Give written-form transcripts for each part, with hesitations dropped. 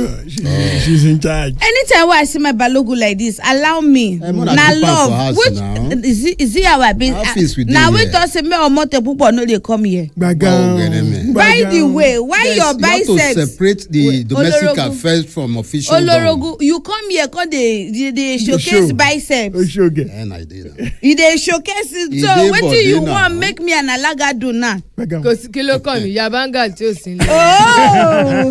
sure. She's in charge. Anytime I see my balogu like this, allow me. Now love. Which is it our business? Now we talk say me or more people no dey come here. By the way, why your biceps? You have to separate the domestic affairs from official. Olorogu, you come here cause they showcase biceps. And I did. They showcase it. So what do you want make me an alaga do now? Cause kilo come Yabanga Josin. Oh.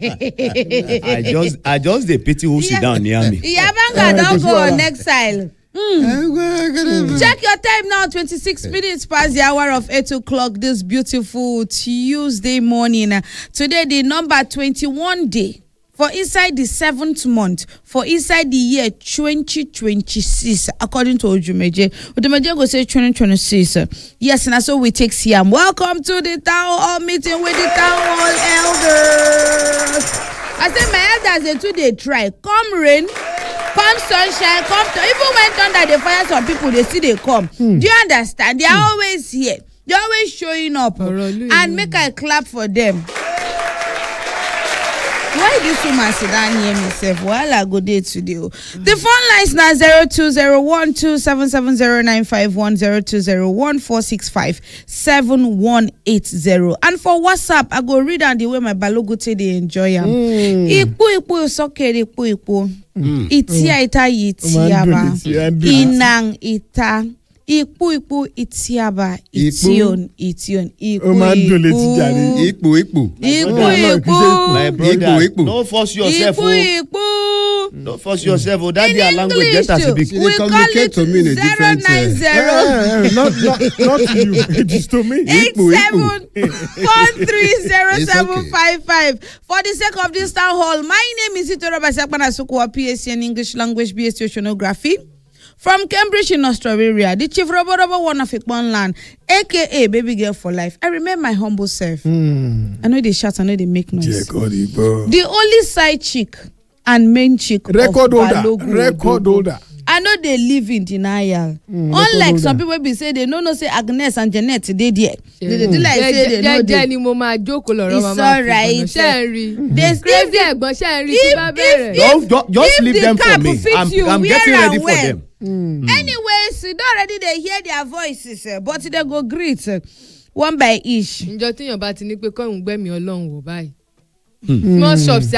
I just the pity who sit down near me. Yabanga don't go on exile. Check your time now, 26 minutes past the hour of 8 o'clock this beautiful Tuesday morning. Today the number 21 day for inside the 7th month for inside the year 2026 according to Ojumeje. Ojumeje go say 2026. Yes, and so we take Siam. Welcome to the town hall meeting with the town hall elders. I say my elders they too they try. Come rain, come sunshine, come even when thunder they fire some people they see they come. Do you understand? They are always here. They're always showing up. And make I clap for them. Why this woman sit down here myself? While I go there today. The phone lines now 020127709510 0201465780. And for WhatsApp, I go read on the way my balogu they enjoy them. Ipu soke ipu. Itia ita yitiaba. Inang ita. Ipu itiaba ition. Ipu. Don't force yourself. Don't force yourself. That their language get as a big. They communicate to me in a different 090. Not to you. It is to me. 87430755. For the sake of this town hall, my name is Itora Basakwana Sukwa, PSC in English Language, BSc Oceanography. From Cambridge in Australia, the chief Robo one of Ikwan land, aka Baby Girl for Life. I remember my humble self. I know they shout, I know they make noise. The only side chick and main chick record holder. I know they live in denial. Unlike some people be say they no say Agnes and Jeanette they there. They do like say they know they. It's alright. Just leave them for me. I'm getting ready for them. Anyways, they already they hear their voices, but they go greet one by each. Small shops,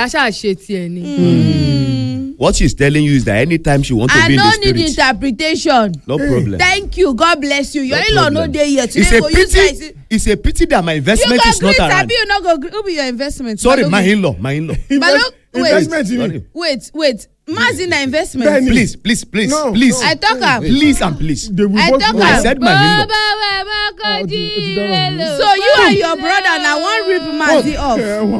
what she's telling you is that anytime she wants to be in the spirit, I don't need interpretation. No problem. Thank you. God bless you. Your in-law no day yet. It's a pity that my investment is not around. You not go. Who be your investment? Sorry, my in-law. Wait. Mazina investment. Please. No. I talk am. Please and please. I said my in-law. So you and your brother now one rip Mazi off.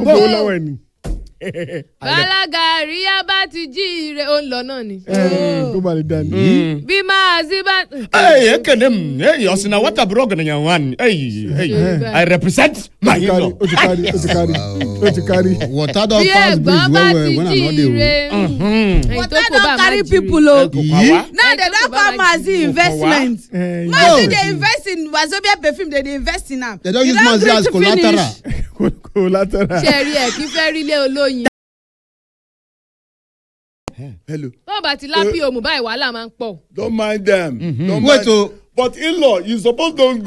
Balagari abati jire on lọ náà ni. Tó bá lè dání. Bí Mazi bá. Hey, Osina, what a broken one. Hey, I represent my in-law. What Water don't pass bridge when I'm not there. Water don't carry people. Now they don't call Mazi investment. Mazi they invest in Wazobia perfume. They invest in them. They don't use Mazi as collateral. Ṣẹ̀rí ẹ̀ kí fẹ́ rí lé olóyin. Hello. Tó bá ti lápí òmù báyìí wàhálà máa ń pọ̀. Don't mind them. Wait, but in-law, you suppose don't go.